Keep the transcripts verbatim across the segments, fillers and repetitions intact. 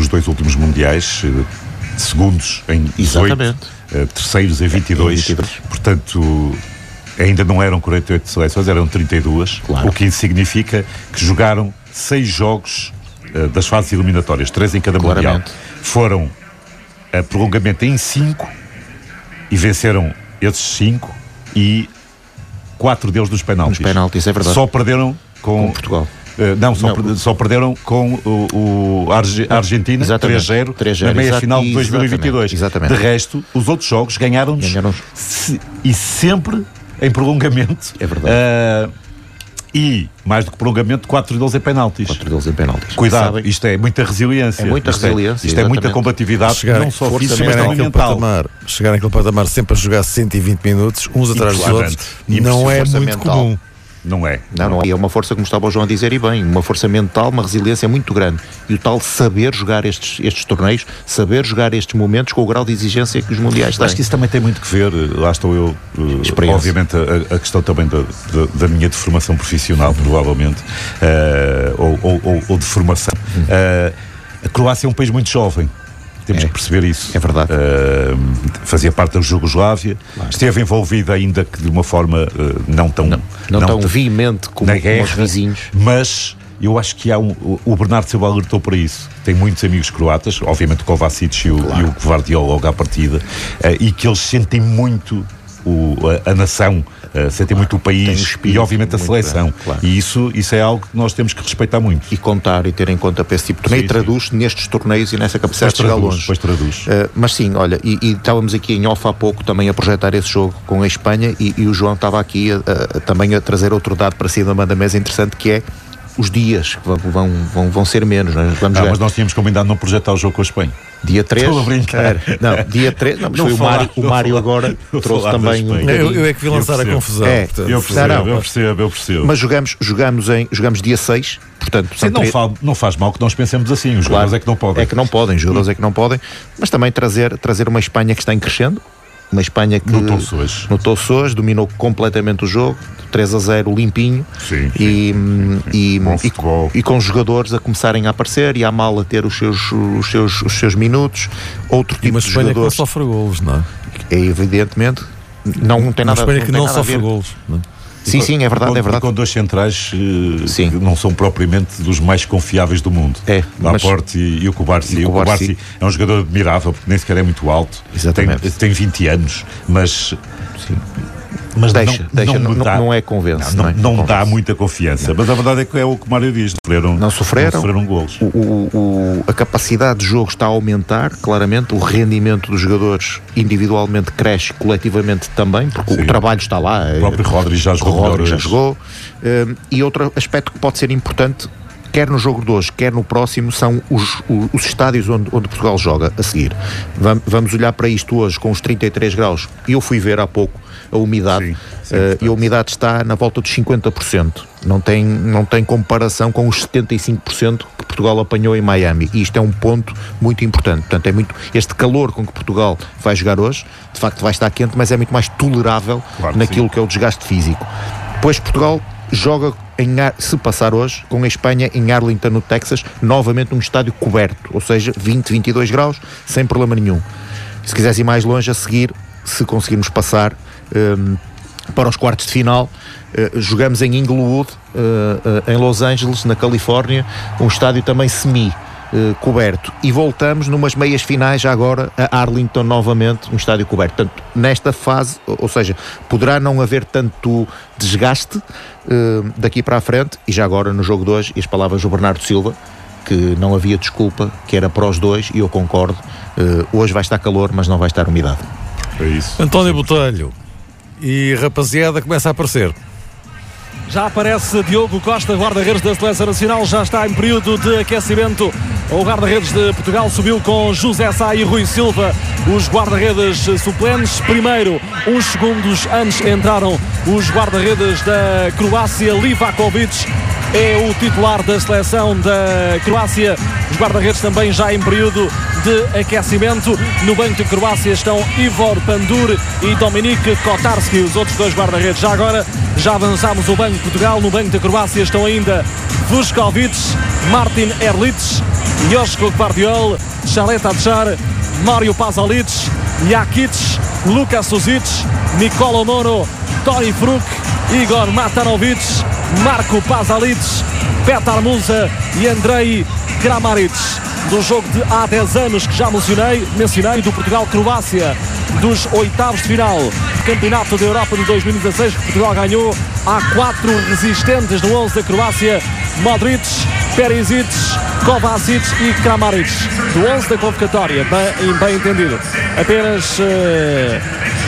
dois últimos mundiais, segundos em dezoito, terceiros em vinte e dois, vinte e dois. Portanto, ainda não eram quarenta e oito seleções, eram trinta e duas, claro. O que significa que jogaram seis jogos uh, das fases eliminatórias, três em cada Claramente. Mundial. Foram a prolongamento em cinco e venceram esses cinco e quatro deles nos penaltis. Nos penaltis, é verdade. Só perderam com, com Portugal. Uh, não, só, não. Per, só perderam com o, o Arge, a Argentina três zero na meia-final de dois mil e vinte e dois. Exatamente. De resto, os outros jogos ganharam-nos ganharam se, e sempre em prolongamento. É verdade. Uh, e, mais do que prolongamento, quatro deles em penaltis. Quatro deles em penaltis. Cuidado, Sabem? Isto é muita resiliência. É muita isto resiliência. É, isto é muita combatividade, chegar, não só física, mas também mental. Patamar, chegar naquele patamar sempre a jogar cento e vinte minutos, uns atrás dos outros, não é muito mental. Comum. Não é. Não, não é. É uma força, como estava o João a dizer, e bem, uma força mental, uma resiliência muito grande. E o tal saber jogar estes, estes torneios, saber jogar estes momentos com o grau de exigência que os mundiais têm. Acho que isso também tem muito que ver, lá estou eu, obviamente, a, a questão também da, da, da minha deformação profissional, provavelmente, uh, ou, ou, ou de formação. Uhum. Uh, a Croácia é um país muito jovem. Temos é. que perceber isso. É verdade. Uh, fazia parte da Jugoslávia, claro. Esteve envolvida ainda que de uma forma uh, não tão... Não, não, não tão veemente como, como os vizinhos. Mas eu acho que há um... O Bernardo Silva alertou para isso. Tem muitos amigos croatas, obviamente o Kovacic e o, claro. e o Gvardiol logo à partida, uh, e que eles sentem muito o, a, a nação, uh, sentem claro. muito o país um e obviamente a seleção. Grande, claro. E isso, isso é algo que nós temos que respeitar muito. E contar e ter em conta para esse tipo de torneio, traduz nestes torneios e nessa capacidade de chegar longe. Pois traduz. Uh, mas sim, olha, e, e estávamos aqui em off há pouco também a projetar esse jogo com a Espanha e, e o João estava aqui a, a, também a trazer outro dado para cima da mesa interessante, que é os dias que vão, vão, vão ser menos. Nós vamos ah, jogar. Mas nós tínhamos combinado não projetar o jogo com a Espanha. Dia três. Estou a brincar. Não, dia três. Não, mas não foi falar, o Mário, o Mário falar, agora trouxe também um. Eu, eu é que vi lançar a confusão. É, portanto, eu, percebo, não, não. eu percebo, eu percebo. Mas jogamos, jogamos, em, jogamos dia seis, portanto. Sim, não, faz, não faz mal que nós pensemos assim. Os claro, jogadores é que não podem. É que não podem, os jogadores é que não podem. Mas também trazer, trazer uma Espanha que está em crescendo. Uma Espanha que notou-se hoje. Notou-se hoje, dominou completamente o jogo, três a zero limpinho. Sim, e, sim, e, e, e com os jogadores a começarem a aparecer e a mal a ter os seus, os seus, os seus minutos. Outro tipo uma de Espanha jogadores. que não sofre golos, não é? É evidentemente. Não tem nada, uma Espanha que não, não sofre golos, não é? Sim, sim, é verdade, com, é verdade. Com dois centrais uh, que não são propriamente dos mais confiáveis do mundo. É, Laporte e, e o Kubarsi. O Kubarsi é um jogador admirável, porque nem sequer é muito alto. Exatamente. Tem, tem vinte anos, mas... Sim. Mas deixa, não, deixa, não, não, dá, não é convence. Não, não, é, não, não dá muita confiança. Não. Mas a verdade é que é o que o Mário diz. Sofreram, não sofreram. Não sofreram golos. O, o, o, a capacidade de jogo está a aumentar, claramente. O rendimento dos jogadores individualmente cresce, coletivamente também, porque Sim. o trabalho está lá. O próprio Rodri já jogou. O Rodri já jogou. Um, e outro aspecto que pode ser importante, quer no jogo de hoje, quer no próximo, são os, os, os estádios onde, onde Portugal joga a seguir. Vamos, vamos olhar para isto hoje com os trinta e três graus. Eu fui ver há pouco a umidade. Sim, sim, uh, e a umidade está na volta dos cinquenta por cento. Não tem, não tem comparação com os setenta e cinco por cento que Portugal apanhou em Miami. E isto é um ponto muito importante. Portanto, é muito, este calor com que Portugal vai jogar hoje, de facto vai estar quente, mas é muito mais tolerável claro naquilo sim. que é o desgaste físico. Depois Portugal joga, em Ar, se passar hoje, com a Espanha em Arlington, no Texas, novamente num estádio coberto, ou seja, vinte, vinte e dois graus, sem problema nenhum. Se quiseres ir mais longe, a seguir, se conseguirmos passar um, para os quartos de final, uh, jogamos em Inglewood, uh, uh, em Los Angeles, na Califórnia, um estádio também semi Uh, coberto, e voltamos numas meias finais já agora a Arlington novamente, um estádio coberto. Portanto, nesta fase, ou seja, poderá não haver tanto desgaste uh, daqui para a frente, e já agora no jogo de hoje, e as palavras do Bernardo Silva, que não havia desculpa, que era para os dois, e eu concordo, uh, hoje vai estar calor, mas não vai estar umidade. É isso. António Botelho, e rapaziada começa a aparecer. Já aparece Diogo Costa, guarda-redes da Seleção Nacional, já está em período de aquecimento. O guarda-redes de Portugal subiu com José Sá e Rui Silva, os guarda-redes suplentes. Primeiro, uns segundos antes, entraram os guarda-redes da Croácia. Livakovic é o titular da seleção da Croácia. Os guarda-redes também já em período de aquecimento. No banco de Croácia estão Ivor Pandur e Dominik Kotarski, os outros dois guarda-redes. Já agora, já avançámos o banco de Portugal. No banco da Croácia estão ainda Vuskovic, Martin Erlic, Joško Gvardiol, Šaleta Tchar, Mário Pasalic, Jakic, Luka Suzic, Nikola Mono, Toni Fruk, Igor Matanovic, Marko Pasalic, Petar Musa e Andrei Kramaric. Do jogo de há dez anos que já mencionei, mencionei do Portugal-Croácia, dos oitavos de final do Campeonato da Europa de dois mil e dezasseis, que Portugal ganhou. Há quatro resistentes no onze da Croácia: Modric, Perisic, Kovacic e Kramaric. Do onze da convocatória, bem, bem entendido. Apenas uh,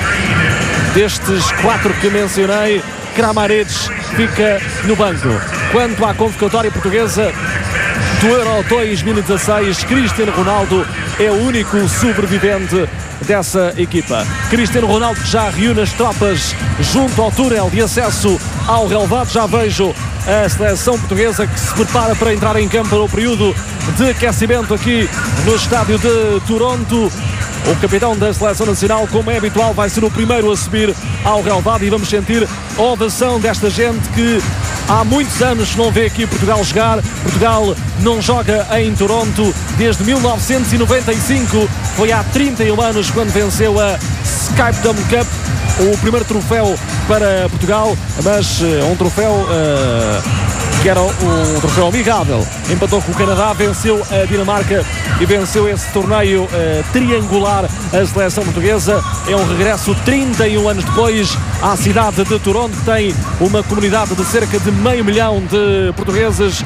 destes quatro que mencionei, Kramaric fica no banco. Quanto à convocatória portuguesa do Euro dois mil e dezasseis, Cristiano Ronaldo é o único sobrevivente dessa equipa. Cristiano Ronaldo, que já reúne as tropas junto ao túnel de acesso ao relvado. Já vejo a seleção portuguesa que se prepara para entrar em campo para o período de aquecimento aqui no estádio de Toronto. O capitão da seleção nacional, como é habitual, vai ser o primeiro a subir ao relvado, e vamos sentir a ovação desta gente que há muitos anos não vê aqui Portugal jogar. Portugal não joga em Toronto desde mil novecentos e noventa e cinco. Foi há trinta e um anos quando venceu a Skype Dome Cup, o primeiro troféu para Portugal, mas uh, um troféu uh, que era um troféu amigável. Empatou com o Canadá, venceu a Dinamarca e venceu esse torneio uh, triangular. A seleção portuguesa é um regresso trinta e um anos depois à cidade de Toronto, que tem uma comunidade de cerca de meio milhão de portugueses.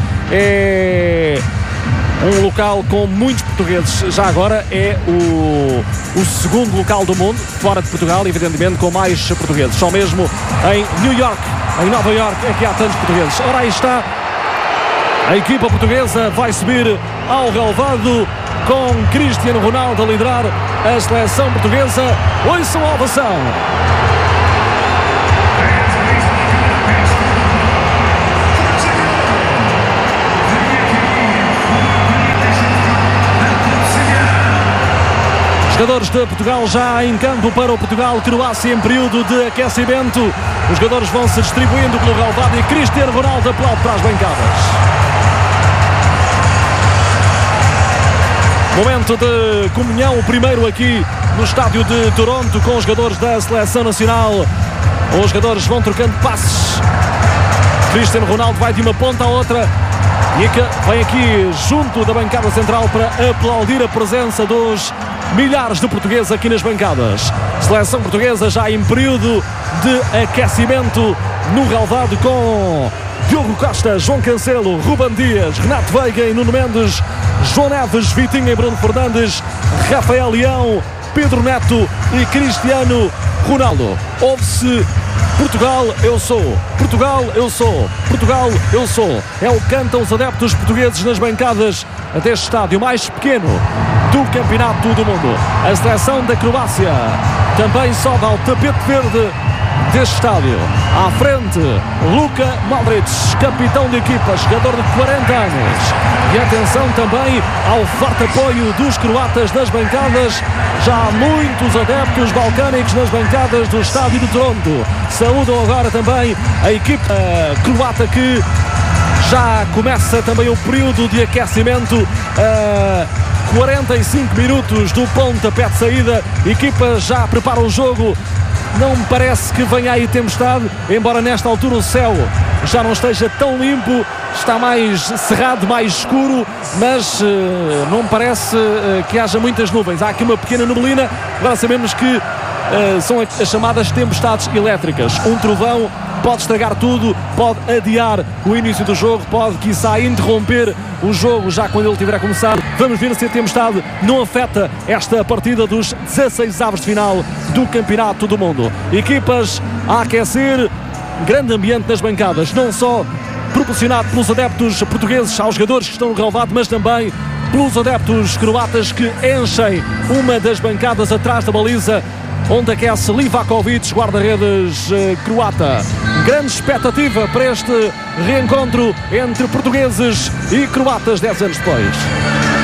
É um local com muitos portugueses. Já agora é o, o segundo local do mundo, fora de Portugal, evidentemente, com mais portugueses. Só mesmo em New York, em Nova York, é que há tantos portugueses. Ora, aí está. A equipa portuguesa vai subir ao relvado com Cristiano Ronaldo a liderar a seleção portuguesa. Ouçam a ovação. Jogadores de Portugal já em campo para o Portugal-Croácia em período de aquecimento. Os jogadores vão se distribuindo pelo relvado e Cristiano Ronaldo aplaude para as bancadas. Momento de comunhão, o primeiro aqui no estádio de Toronto, com os jogadores da seleção nacional. Os jogadores vão trocando passes. Cristiano Ronaldo vai de uma ponta à outra e vem aqui junto da bancada central para aplaudir a presença dos milhares de portugueses aqui nas bancadas. Seleção portuguesa já em período de aquecimento no relvado, com Diogo Costa, João Cancelo, Ruben Dias, Renato Veiga e Nuno Mendes, João Neves, Vitinha e Bruno Fernandes, Rafael Leão, Pedro Neto e Cristiano Ronaldo. Ouve-se: Portugal, eu sou. Portugal, eu sou. Portugal, eu sou. É o que cantam os adeptos portugueses nas bancadas deste estádio mais pequeno do Campeonato do Mundo. A seleção da Croácia também sobe ao tapete verde deste estádio. À frente, Luka Modric, capitão de equipa, jogador de quarenta anos. E atenção também ao forte apoio dos croatas nas bancadas. Já há muitos adeptos balcânicos nas bancadas do estádio de Toronto. Saúdam agora também a equipa croata, que já começa também o período de aquecimento. A quarenta e cinco minutos do pontapé de saída. A equipa já prepara o jogo. Não me parece que venha aí tempestade, embora nesta altura o céu já não esteja tão limpo, está mais cerrado, mais escuro, mas uh, não me parece uh, que haja muitas nuvens. Há aqui uma pequena neblina. Agora sabemos que uh, são as chamadas tempestades elétricas. Um trovão pode estragar tudo, pode adiar o início do jogo, pode, quiçá, interromper o jogo já quando ele estiver a começar. Vamos ver se a tempestade não afeta esta partida dos dezasseis avos de final do Campeonato do Mundo. Equipas a aquecer, grande ambiente nas bancadas, não só proporcionado pelos adeptos portugueses aos jogadores que estão no relvado, mas também pelos adeptos croatas que enchem uma das bancadas atrás da baliza, onde aquece Livakovic, guarda-redes eh, croata. Grande expectativa para este reencontro entre portugueses e croatas dez anos depois.